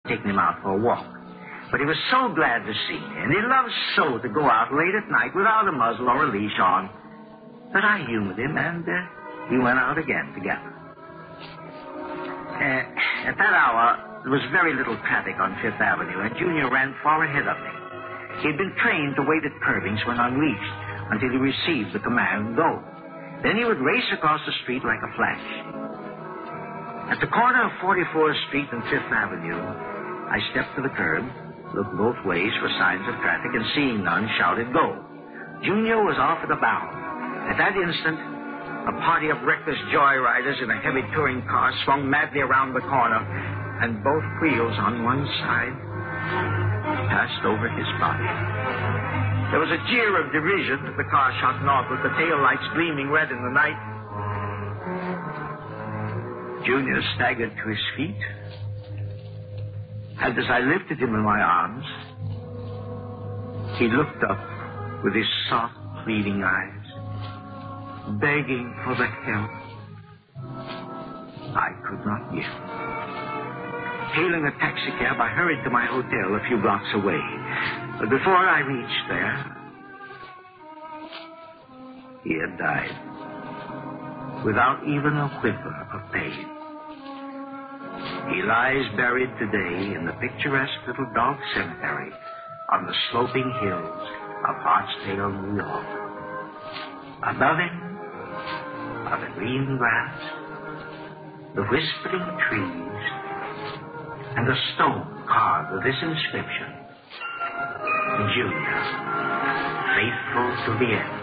taken him out for a walk. But he was so glad to see me, and he loved so to go out late at night without a muzzle or a leash on, that I humored him, and we went out again together. At that hour, there was very little traffic on Fifth Avenue, and Junior ran far ahead of me. He had been trained to wait at curbings when unleashed until he received the command, go. Then he would race across the street like a flash. At the corner of 44th Street and Fifth Avenue, I stepped to the curb, looked both ways for signs of traffic, and seeing none, shouted, go. Junior was off at a bound. At that instant, a party of reckless joyriders in a heavy touring car swung madly around the corner, and both wheels on one side passed over his body. There was a jeer of derision as the car shot north with the taillights gleaming red in the night. Junior staggered to his feet, and as I lifted him in my arms, he looked up with his soft, pleading eyes, begging for the help I could not give. Hailing a taxicab, I hurried to my hotel a few blocks away. But before I reached there, he had died without even a whimper of pain. He lies buried today in the picturesque little dog cemetery on the sloping hills of Hartsdale, New York. Above him are the green grass, the whispering trees, and a stone carved with this inscription, Junior, faithful to the end.